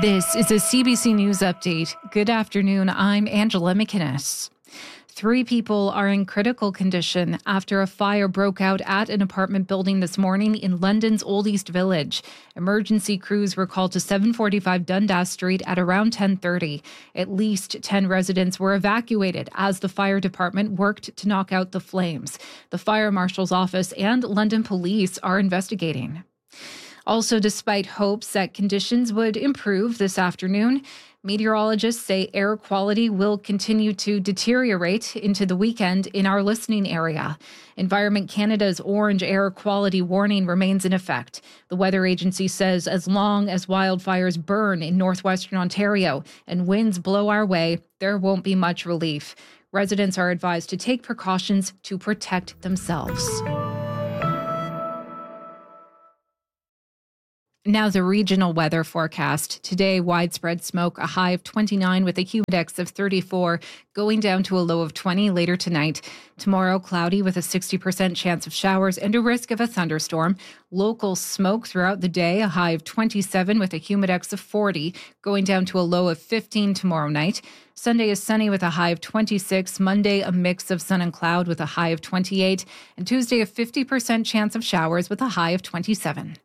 This is a CBC News Update. Good afternoon. I'm Angela McInnes. 3 people are in critical condition after a fire broke out at an apartment building this morning in London's Old East Village. Emergency crews were called to 745 Dundas Street at around 10:30. At least 10 residents were evacuated as the fire department worked to knock out the flames. The fire marshal's office and London police are investigating. Also, despite hopes that conditions would improve this afternoon, meteorologists say air quality will continue to deteriorate into the weekend in our listening area. Environment Canada's orange air quality warning remains in effect. The weather agency says as long as wildfires burn in northwestern Ontario and winds blow our way, there won't be much relief. Residents are advised to take precautions to protect themselves. Now the regional weather forecast. Today, widespread smoke, a high of 29 with a humidex of 34, going down to a low of 20 later tonight. Tomorrow, cloudy with a 60% chance of showers and a risk of a thunderstorm. Local smoke throughout the day, a high of 27 with a humidex of 40, going down to a low of 15 tomorrow night. Sunday is sunny with a high of 26. Monday, a mix of sun and cloud with a high of 28. And Tuesday, a 50% chance of showers with a high of 27.